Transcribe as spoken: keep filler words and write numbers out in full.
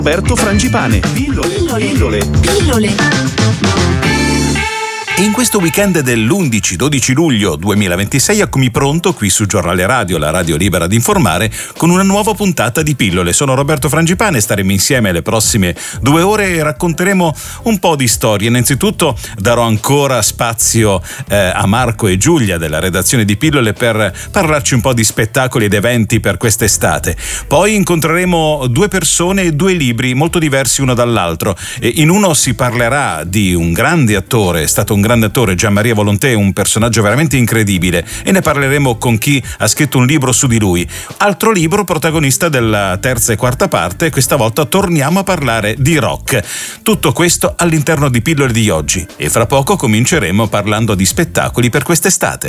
Roberto Frangipane. Pillole, pillole, pillole. In questo weekend dell'undici dodici luglio duemilaventisei eccomi pronto qui su Giornale Radio, la radio libera di informare, con una nuova puntata di Pillole. Sono Roberto Frangipane, staremo insieme le prossime due ore e racconteremo un po' di storie. Innanzitutto darò ancora spazio eh, a Marco e Giulia della redazione di Pillole per parlarci un po' di spettacoli ed eventi per quest'estate. Poi incontreremo due persone e due libri molto diversi uno dall'altro. E in uno si parlerà di un grande attore, è stato un grande attore, Gianmaria Volonté, un personaggio veramente incredibile, e ne parleremo con chi ha scritto un libro su di lui. Altro libro, protagonista della terza e quarta parte, questa volta torniamo a parlare di rock. Tutto questo all'interno di Pillole di oggi, e fra poco cominceremo parlando di spettacoli per quest'estate.